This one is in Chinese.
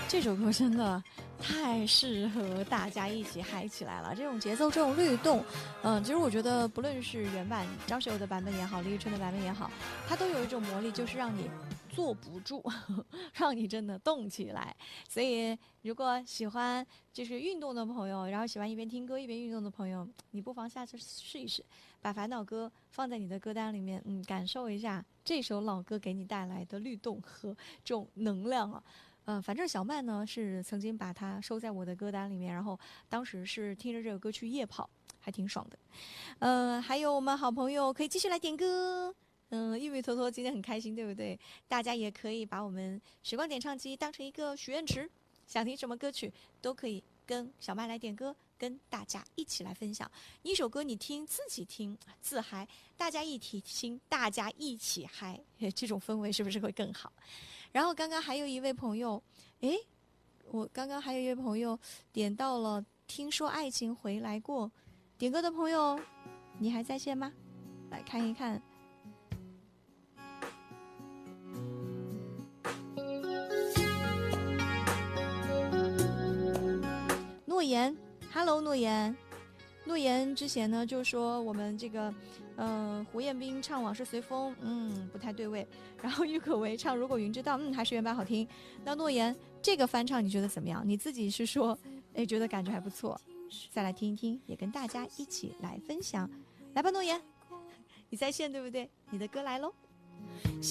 这首歌真的太适合大家一起嗨起来了，这种节奏，这种律动，其实我觉得不论是原版张学友的版本也好，李宇春的版本也好，它都有一种魔力，就是让你坐不住，让你真的动起来。所以，如果喜欢就是运动的朋友，然后喜欢一边听歌一边运动的朋友，你不妨下次试一试，把烦恼歌放在你的歌单里面，感受一下这首老歌给你带来的律动和这种能量啊。反正小曼呢是曾经把它收在我的歌单里面，然后当时是听着这首歌去夜跑，还挺爽的。还有我们好朋友可以继续来点歌。玉米坨坨今天很开心，对不对？大家也可以把我们时光点唱机当成一个许愿池，想听什么歌曲都可以跟小麦来点歌，跟大家一起来分享。一首歌你听自己听自嗨，大家一起听大家一起嗨，这种氛围是不是会更好？然后刚刚还有一位朋友，诶，我刚刚还有一位朋友点到了听说爱情回来过，点歌的朋友你还在线吗？来看一看。诺言 ，Hello 诺言，诺言之前呢就说我们这个，胡彦斌唱《往事随风》，不太对味。然后郁可唯唱《如果云知道》，还是原版好听。那诺言这个翻唱你觉得怎么样？你自己是说，觉得感觉还不错，再来听一听，也跟大家一起来分享。来吧，诺言，你在线对不对？你的歌来喽。